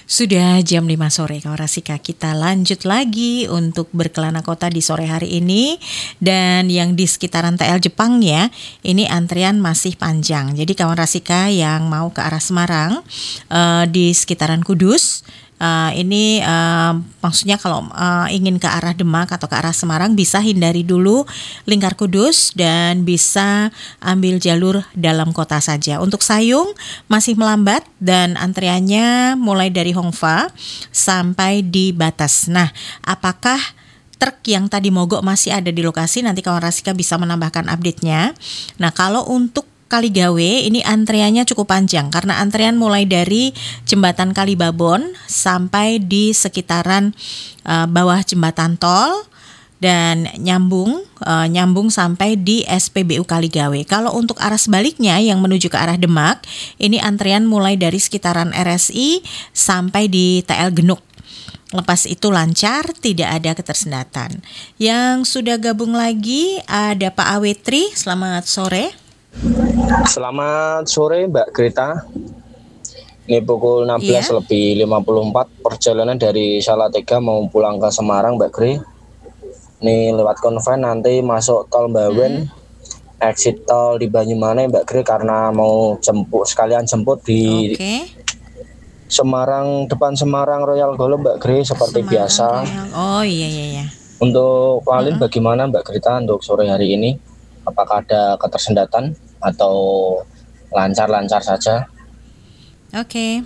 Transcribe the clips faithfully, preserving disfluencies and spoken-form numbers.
Sudah jam lima sore kawan Rasika, kita lanjut lagi untuk berkelana kota di sore hari ini. Dan yang di sekitaran T L Jepang ya, ini antrian masih panjang. Jadi kawan Rasika yang mau ke arah Semarang uh, di sekitaran Kudus, Uh, ini uh, maksudnya kalau uh, ingin ke arah Demak atau ke arah Semarang bisa hindari dulu Lingkar Kudus dan bisa ambil jalur dalam kota saja. Untuk Sayung masih melambat dan antriannya mulai dari Hongfa sampai di Batas. Nah, apakah truk yang tadi mogok masih ada di lokasi? Nanti kawan Rasika bisa menambahkan update-nya. Nah, kalau untuk Kaligawe ini antriannya cukup panjang karena antrian mulai dari jembatan Kalibabon sampai di sekitaran uh, bawah jembatan tol dan nyambung uh, nyambung sampai di S P B U Kaligawe. Kalau untuk arah sebaliknya yang menuju ke arah Demak, ini antrian mulai dari sekitaran R S I sampai di T L Genuk. Lepas itu lancar, tidak ada ketersendatan. Yang sudah gabung lagi ada Pak Awetri, selamat sore. Selamat sore Mbak Greta. Ini pukul enam belas Iya. lebih lima puluh empat, perjalanan dari Salatiga mau pulang ke Semarang Mbak Gre. Ini lewat konven nanti masuk tol Bawen, hmm. exit tol di Banyumane Mbak Gre karena mau jemput sekalian jemput di Oke. Semarang, depan Semarang Royal Golem Mbak Gre seperti Semarang biasa. Royal. Oh iya iya iya. Untuk Walin Mm-mm. bagaimana Mbak Greta untuk sore hari ini? Apakah ada ketersendatan atau lancar-lancar saja? Oke.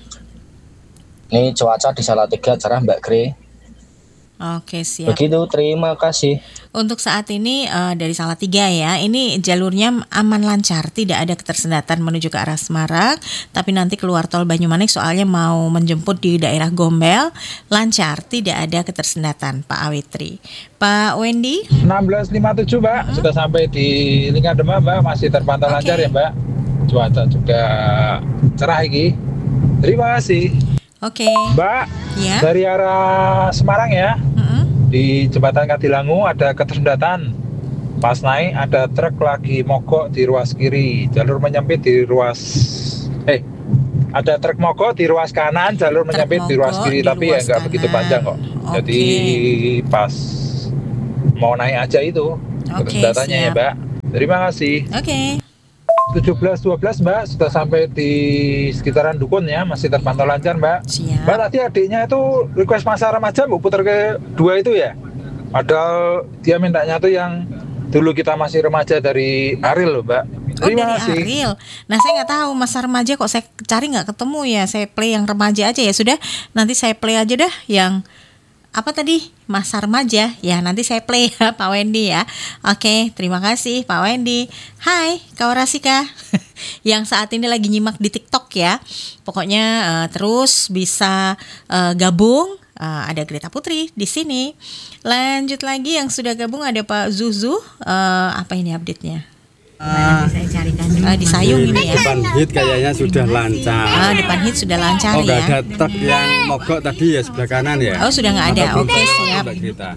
Ini cuaca di Salatiga cerah Mbak Gre. Oke, siap. Begitu, terima kasih. Untuk saat ini uh, dari Salatiga ya, ini jalurnya aman lancar, tidak ada ketersendatan menuju ke arah Semarang. Tapi nanti keluar tol Banyumanik soalnya mau menjemput di daerah Gombel, lancar, tidak ada ketersendatan Pak Awetri. Pak Wendy? enam belas lima puluh tujuh Mbak, hmm? sudah sampai di Lingkar Demak Mbak, masih terpantau okay. lancar ya Mbak. Cuaca juga cerah ini. Terima kasih. Oke. Okay. Mbak, ya. Dari arah Semarang ya, mm-hmm. di Jembatan Kadilangu ada ketersendatan. Pas naik ada truk lagi mogok di ruas kiri, jalur menyempit di ruas, eh ada truk mogok di ruas kanan, jalur truk menyempit di ruas kiri, di tapi ruas ya nggak begitu panjang kok. Okay. Jadi pas mau naik aja itu okay, ketersendatannya ya Mbak. Terima kasih. Oke. Okay. tujuh belas dua belas Mbak, sudah sampai di sekitaran Dukun ya, masih terpantau lancar Mbak. Siap. Mbak tadi adiknya itu request masa remaja mau putar ke dua itu ya, padahal dia mintanya tuh yang dulu kita masih remaja dari Ariel loh Mbak. Terima oh dari kasih. Ariel. Nah saya nggak tahu masa remaja kok saya cari nggak ketemu ya, saya play yang remaja aja ya sudah. Nanti saya play aja dah yang apa tadi masa remaja ya, nanti saya play ya Pak Wendy ya. Oke, terima kasih Pak Wendy. Hai kawan Rasika yang saat ini lagi nyimak di TikTok ya. Pokoknya uh, terus bisa uh, gabung. Uh, ada Greta Putri di sini. Lanjut lagi yang sudah gabung ada Pak Zuzu. Uh, apa ini update-nya? Uh, saya carikan dulu. Uh, di Sayung ini ya. Depan hit kayaknya sudah lancar. Ah, depan hit sudah lancar oh, ya. Oh, ada truk yang mogok tadi ya sebelah kanan ya. Oh, sudah nggak ada. Oke, okay, siap. Kita.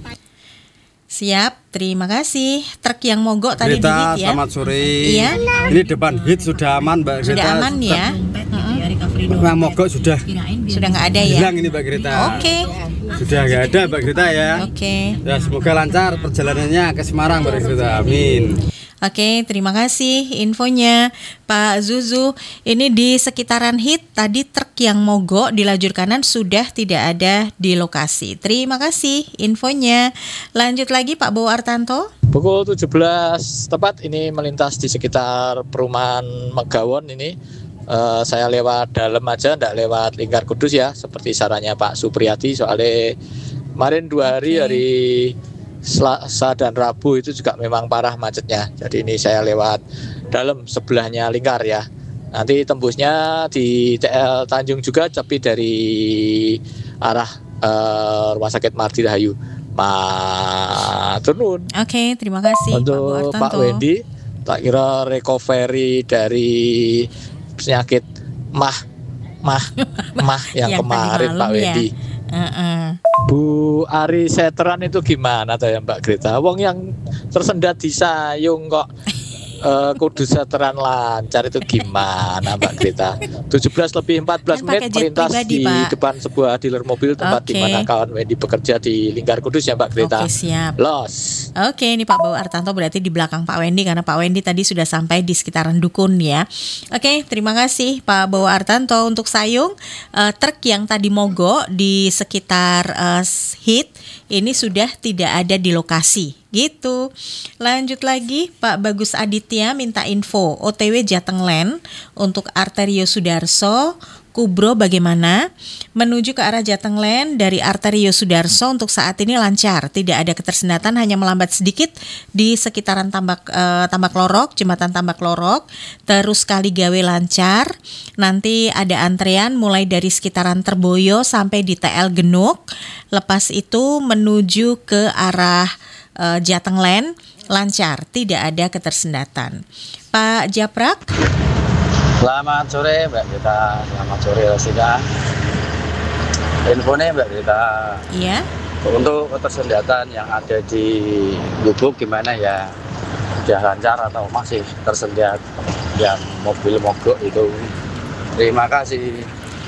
Siap, terima kasih. Truk yang mogok tadi Greta, di hit ya. Selamat sore. Iya. Ini depan hit sudah aman Mbak Greta. Sudah aman ya. Yang mogok sudah. Sudah nggak ada ya. Hilang ini Mbak Greta. Oke. Okay. Sudah nggak ada Mbak Greta ya. Oke. Okay. Ya semoga lancar perjalanannya ke Semarang Mbak Greta. Amin. Oke, terima kasih infonya Pak Zuzu. Ini di sekitaran hit tadi truk yang mogok di lajur kanan sudah tidak ada di lokasi. Terima kasih infonya. Lanjut lagi Pak Bowo Artanto. Pukul tujuh belas tepat ini melintas di sekitar perumahan Megawon ini. Uh, saya lewat dalam aja, enggak lewat Lingkar Kudus ya, seperti sarannya Pak Supriyadi. Soalnya kemarin dua hari okay. hari Selasa dan Rabu itu juga memang parah macetnya. Jadi ini saya lewat dalam sebelahnya Lingkar ya. Nanti tembusnya di T L Tanjung juga, tapi dari arah uh, Rumah Sakit Marti Rahayu. Matur nuwun. Oke, okay, terima kasih untuk Pak, Pak Wendy. Tak kira recovery dari penyakit mah mah mah yang, yang kemarin Pak Wendy. Ya. Uh-uh. Bu Ari Seteran itu gimana tuh ya Mbak Greta? Wong yang tersendat di Sayung kok uh, Kudus Veteran lancar itu gimana Mbak Greta? tujuh belas lebih empat belas Kan pakai menit jet melintas pribadi, di Pak. depan sebuah dealer mobil tempat Oke. di mana kawan Wendy bekerja di Lingkar Kudus ya Mbak Greta. Oke, siap. Los. Oke, ini Pak Bawa Artanto berarti di belakang Pak Wendy karena Pak Wendy tadi sudah sampai di sekitaran Dukun ya. Oke, terima kasih Pak Bawa Artanto. Untuk Sayung, eh, truk yang tadi mogok di sekitar eh, Hit ini sudah tidak ada di lokasi. Gitu. Lanjut lagi, Pak Bagus Aditya minta info O T W Jatenglen untuk Arterio Sudarso, Kubro bagaimana? Menuju ke arah Jatenglen dari Arterio Sudarso untuk saat ini lancar, tidak ada ketersendatan, hanya melambat sedikit di sekitaran Tambak eh, Tambak Lorok, jembatan Tambak Lorok. Terus Kaligawe lancar. Nanti ada antrean mulai dari sekitaran Terboyo sampai di T L Genuk. Lepas itu menuju ke arah uh, Jatenglen lancar, tidak ada ketersendatan. Pak Japrak. Selamat sore Mbak Greta, selamat sore Rasika. Infonya Mbak Greta, Iya. untuk ketersendatan yang ada di Gubuk gimana ya? Sudah lancar atau masih tersendat yang mobil mogok itu? Terima kasih.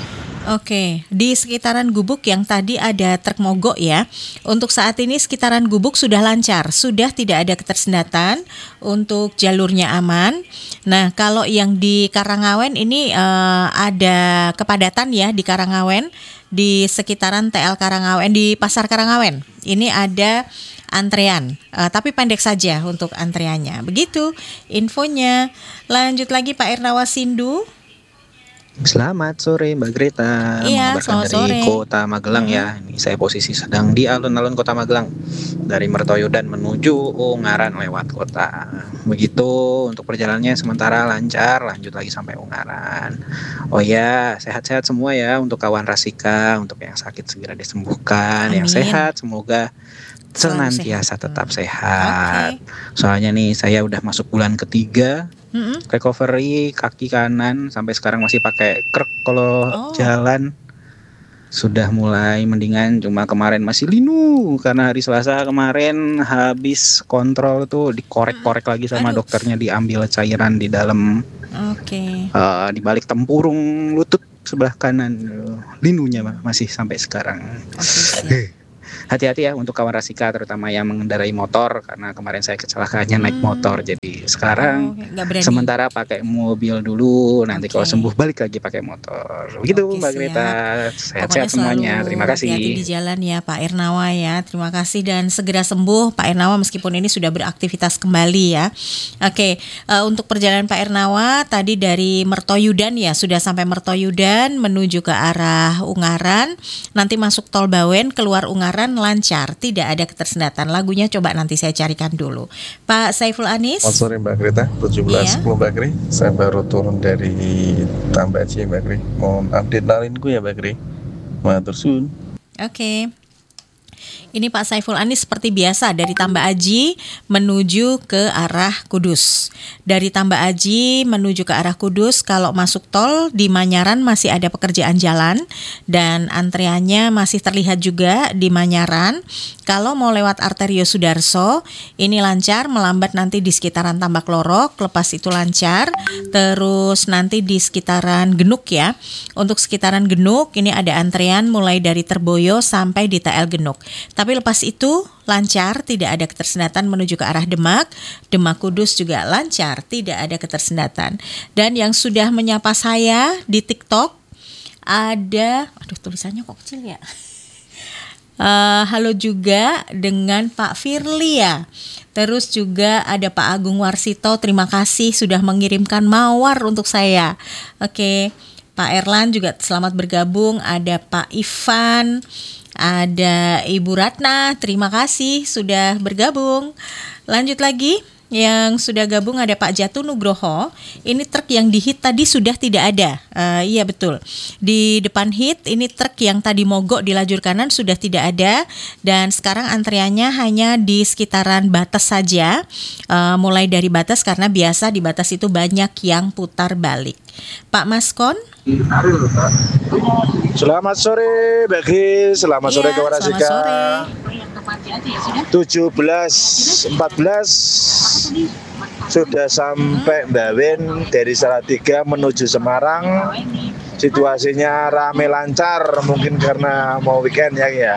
Oke, di sekitaran Gubuk yang tadi ada truk mogok ya. Untuk saat ini sekitaran Gubuk sudah lancar, sudah tidak ada ketersendatan, untuk jalurnya aman. Nah, kalau yang di Karangawen ini eh, ada kepadatan ya di Karangawen, di sekitaran T L Karangawen, di Pasar Karangawen. Ini ada antrean, eh, tapi pendek saja untuk antreannya. Begitu infonya. Lanjut lagi Pak Ernawa Sindu. Selamat sore Mbak Greta, Iya, mengabarkan selamat dari sore. Kota Magelang ya. Ini saya posisi sedang di alun-alun Kota Magelang, dari Mertoyodan menuju Ungaran lewat kota. Begitu untuk perjalanannya sementara lancar, lanjut lagi sampai Ungaran. Oh ya, sehat-sehat semua ya untuk kawan Rasika, untuk yang sakit segera disembuhkan, yang Amin. sehat semoga Selalu senantiasa sehat. tetap Hmm. sehat. Oke. Soalnya nih saya udah masuk bulan ketiga. Mm-mm. Recovery kaki kanan sampai sekarang masih pakai krek kalau Oh. jalan. Sudah mulai mendingan, cuma kemarin masih linu karena hari Selasa kemarin habis kontrol tuh dikorek-korek lagi sama Aduh. dokternya, diambil cairan di dalam Oke. eh, di balik tempurung lutut sebelah kanan. Linunya masih sampai sekarang. Oke, siap. Hati-hati ya untuk kawan Rasika, terutama yang mengendarai motor, karena kemarin saya kecelakaannya naik Hmm. motor. Jadi sekarang Oh, nggak berani. sementara pakai mobil dulu, nanti Oke. kalau sembuh balik lagi pakai motor. Begitu Oke, Mbak siap. Greta. Sehat-sehat Pokoknya semuanya. selalu Terima kasih. hati-hati di jalan ya Pak Ernawa ya. Terima kasih dan segera sembuh Pak Ernawa meskipun ini sudah beraktivitas kembali ya. Oke, eh, untuk perjalanan Pak Ernawa tadi dari Mertoyudan ya, sudah sampai Mertoyudan menuju ke arah Ungaran. Nanti masuk Tol Bawen, keluar Ungaran lancar, tidak ada ketersendatan. Lagunya coba nanti saya carikan dulu. Pak Saiful Anis. Selamat sore Mbak Greta, tujuh belas sepuluh Mbak Gri. Saya baru turun dari Tambaci Mbak Gri. Mohon update lalinku ya Mbak Gri. Matur suwun. Oke. Ini Pak Saiful Anis seperti biasa dari Tamba Aji menuju ke arah Kudus. Dari Tamba Aji menuju ke arah Kudus, kalau masuk tol di Manyaran masih ada pekerjaan jalan dan antreannya masih terlihat juga di Manyaran. Kalau mau lewat Arterio Sudarso, ini lancar, melambat nanti di sekitaran Tambak Lorok, lepas itu lancar. Terus nanti di sekitaran Genuk ya. Untuk sekitaran Genuk ini ada antrean mulai dari Terboyo sampai di T L Genuk. Tapi lepas itu lancar, tidak ada ketersendatan menuju ke arah Demak. Demak Kudus juga lancar, tidak ada ketersendatan. Dan yang sudah menyapa saya di TikTok ada, aduh tulisannya kok kecil ya. Uh, halo juga dengan Pak Firly ya. Terus juga ada Pak Agung Warsito, terima kasih sudah mengirimkan mawar untuk saya. Oke, Pak Erlan juga selamat bergabung. Ada Pak Ivan, ada Ibu Ratna, terima kasih sudah bergabung. Lanjut lagi, yang sudah gabung ada Pak Jatuh Nugroho. Ini truk yang di hit tadi sudah tidak ada. Uh, iya betul. Di depan hit ini truk yang tadi mogok di lajur kanan sudah tidak ada. Dan sekarang antreannya hanya di sekitaran batas saja. Uh, mulai dari batas karena biasa di batas itu banyak yang putar balik. Pak Maskon. Selamat sore Mbak Gris, selamat Iya, sore kawan selamat Asika. sore. tujuh belas empat belas sudah sampai Bawen dari Salatiga menuju Semarang. Situasinya rame lancar, mungkin karena mau weekend ya ya.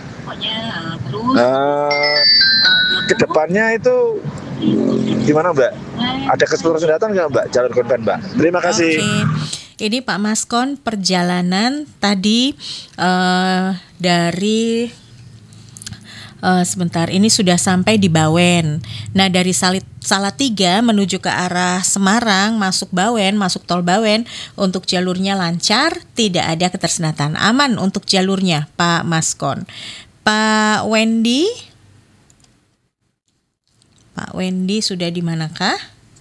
Uh, kedepannya itu gimana Mbak? Ada ketersendataan nggak Mbak jalur konven Mbak? Terima kasih. Oke. Ini Pak Maskon perjalanan tadi uh, dari uh, sebentar ini sudah sampai di Bawen. Nah dari Salit, Salatiga menuju ke arah Semarang, masuk Bawen, masuk tol Bawen, untuk jalurnya lancar, tidak ada ketersendatan, aman untuk jalurnya Pak Maskon. Pak Wendy, Pak Wendy sudah di manakah?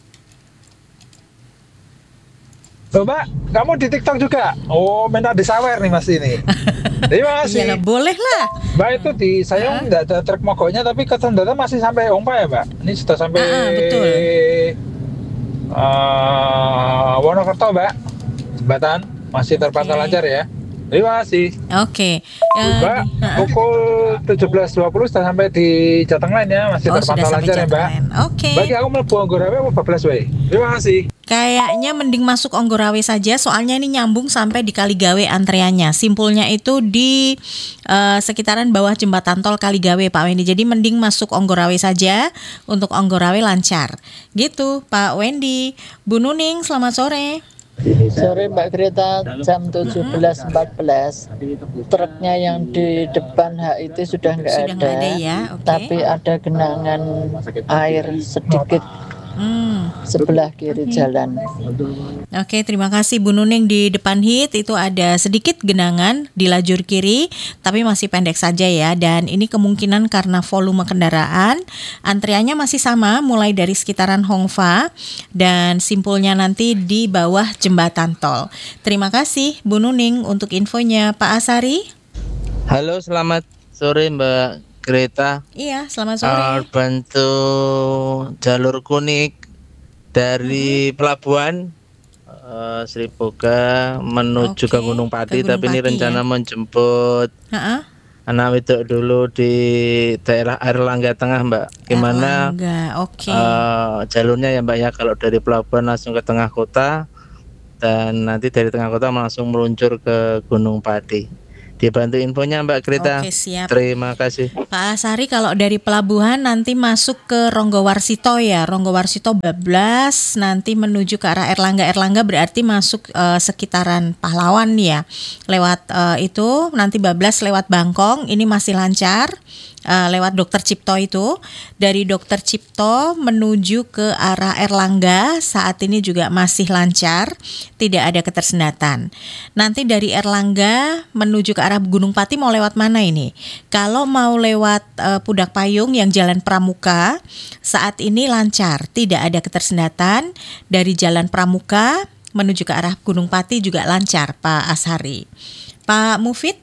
Loh Mbak, kamu di TikTok juga? Oh, minta disawer nih Mas ini. Terima kasih. Iyalah, boleh lah. Mbak itu di Sayong tidak ada truk mogoknya, tapi ketersendatan masih sampai Ongpa ya Mbak? Ini sudah sampai Ah, betul. Uh, Wonokerto Mbak, jembatan masih terpantau Oke. lancar ya. Terima kasih. Oke. Uh, Mbak, pukul tujuh belas dua puluh sudah sampai di Jateng Line ya, masih Oh, sudah terpantau sampai lancar ya Mbak. Jateng. Oke. Bagi aku melebu Anggorawe apa bablas wae. Terima kasih. Kayaknya mending masuk Anggorawe saja, soalnya ini nyambung sampai di Kaligawe antreannya. Simpulnya itu di uh, sekitaran bawah jembatan tol Kaligawe Pak Wendy. Jadi mending masuk Anggorawe saja, untuk Anggorawe lancar. Gitu Pak Wendy. Bu Nuning, selamat sore. Sore Mbak Greta, jam tujuh belas empat belas truknya yang di depan H I T sudah nggak Sudah ada, nggak ada ya, oke. tapi ada genangan air sedikit Hmm. sebelah kiri jalan. Oke, terima kasih Bu Nuning. Di depan hit itu ada sedikit genangan di lajur kiri, tapi masih pendek saja ya. Dan ini kemungkinan karena volume kendaraan. Antriannya masih sama, mulai dari sekitaran Hongfa dan simpulnya nanti di bawah jembatan tol. Terima kasih Bu Nuning untuk infonya. Pak Asari. Halo, selamat sore Mbak Greta. Iya, selamat sore. Uh, bantu jalur kuning dari pelabuhan uh, Sri Boga menuju Oke, ke Gunung Pati, ke Gunung tapi ini Pati, rencana ya. menjemput Ha-ha. anak wedok dulu di daerah Airlangga Tengah Mbak. Gimana Erlangga, oke. uh, jalurnya ya Mbak ya, kalau dari pelabuhan langsung ke tengah kota dan nanti dari tengah kota langsung meluncur ke Gunung Pati. Dibantu infonya Mbak Greta. Oke, siap. Terima kasih. Pak Asari, kalau dari pelabuhan nanti masuk ke Ronggowarsito ya, Ronggowarsito bablas, nanti menuju ke arah Erlangga. Erlangga berarti masuk uh, sekitaran Pahlawan ya, lewat uh, itu nanti bablas lewat Bangkong, ini masih lancar. Uh, lewat Dokter Cipto itu, dari Dokter Cipto menuju ke arah Erlangga saat ini juga masih lancar, tidak ada ketersendatan. Nanti dari Erlangga menuju ke arah Gunung Pati mau lewat mana ini? Kalau mau lewat uh, Pudak Payung yang Jalan Pramuka saat ini lancar, tidak ada ketersendatan. Dari Jalan Pramuka menuju ke arah Gunung Pati juga lancar Pak Ashari. Pak Mufid.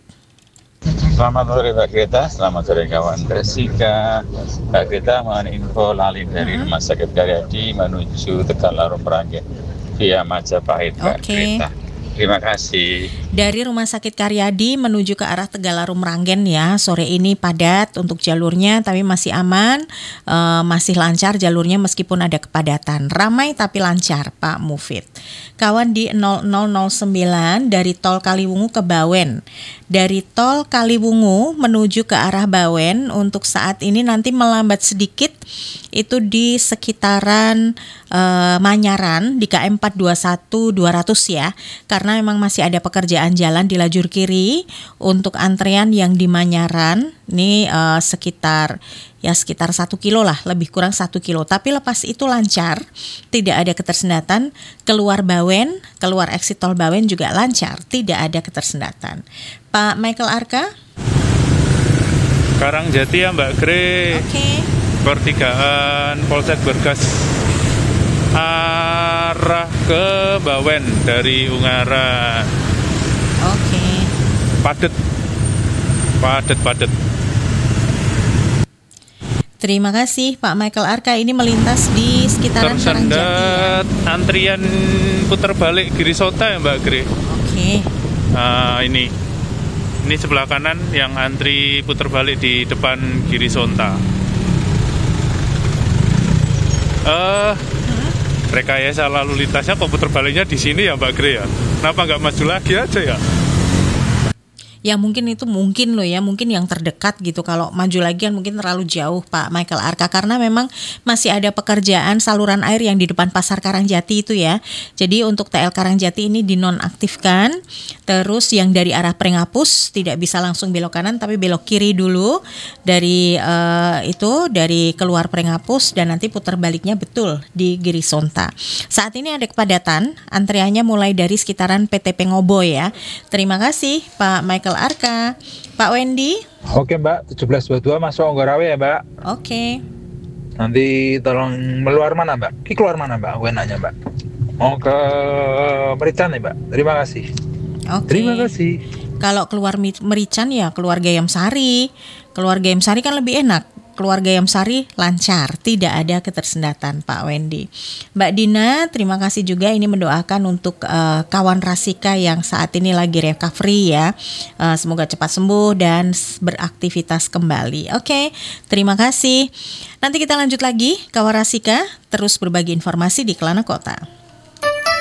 Selamat sore Mbak Greta, selamat sore kawan Resika. Mbak Greta, mohon info lalin dari Hmm. Rumah Sakit Karyadi menuju Tegalarung Meranggen via Majapahit Mbak Oke. Greta. Terima kasih. Dari Rumah Sakit Karyadi menuju ke arah Tegalarung Meranggen ya, sore ini padat untuk jalurnya tapi masih aman, e, masih lancar jalurnya meskipun ada kepadatan. Ramai tapi lancar Pak Mufid. Kawan di nol nol nol sembilan dari tol Kaliwungu ke Bawen. Dari tol Kaliwungu menuju ke arah Bawen untuk saat ini nanti melambat sedikit, itu di sekitaran e, Manyaran di K M empat dua satu dua ratus ya, karena memang masih ada pekerjaan jalan di lajur kiri. Untuk antrean yang di Manyaran ini uh, sekitar ya sekitar satu kilo lah, lebih kurang satu kilo. Tapi lepas itu lancar, tidak ada ketersendatan. Keluar Bawen, keluar exit tol Bawen juga lancar, tidak ada ketersendatan. Pak Michael Arka. Karangjati ya Mbak Gre. Oke. Pertigaan Polsek Bergas arah ke Bawen dari Ungaran. Oke. Padet, padet, padet. Terima kasih Pak Michael Arka, ini melintas di sekitaran Karangjati ya. Tersendat antrian putar balik Girisota ya Mbak Gre. Oke. Uh, ini ini sebelah kanan yang antri putar balik di depan Girisonta. Uh, rekayasa lalu lintasnya kok putar baliknya di sini ya Mbak Gre ya? Kenapa nggak maju lagi aja ya? Ya mungkin itu mungkin loh ya, mungkin yang terdekat gitu. Kalau maju lagi kan mungkin terlalu jauh Pak Michael Arka, karena memang masih ada pekerjaan saluran air yang di depan Pasar Karangjati itu ya. Jadi untuk T L Karangjati ini dinonaktifkan. Terus yang dari arah Prengapus tidak bisa langsung belok kanan tapi belok kiri dulu dari uh, itu dari keluar Prengapus dan nanti putar baliknya betul di Girisonta. Saat ini ada kepadatan, antriannya mulai dari sekitaran P T P Ngoboy ya. Terima kasih Pak Michael Arka. Pak Wendy. Oke Mbak, tujuh belas dua puluh dua masuk Onggarawe ya Mbak. Oke. Nanti tolong meluar mana Mbak? Ki keluar mana Mbak? Gue nanya Mbak. Mau ke Merican ya Mbak. Terima kasih. Oke. Terima kasih. Kalau keluar Merican ya keluar Gayam Sari. Keluar Gayam Sari kan lebih enak. Keluar Gayam Sari lancar, tidak ada ketersendatan Pak Wendy. Mbak Dina, terima kasih juga ini mendoakan untuk uh, kawan Rasika yang saat ini lagi recovery ya. Uh, semoga cepat sembuh dan beraktivitas kembali. Oke, terima kasih. Nanti kita lanjut lagi kawan Rasika, terus berbagi informasi di Kelana Kota.